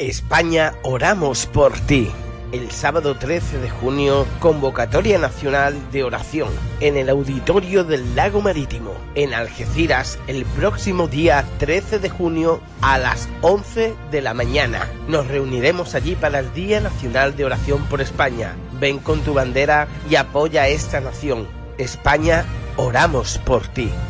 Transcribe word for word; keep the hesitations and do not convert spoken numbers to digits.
España, oramos por ti. El sábado trece de junio, convocatoria nacional de oración en el auditorio del Lago Marítimo, en Algeciras, el próximo día trece de junio a las once de la mañana. Nos reuniremos allí para el Día Nacional de Oración por España. Ven con tu bandera y apoya a esta nación. España, oramos por ti.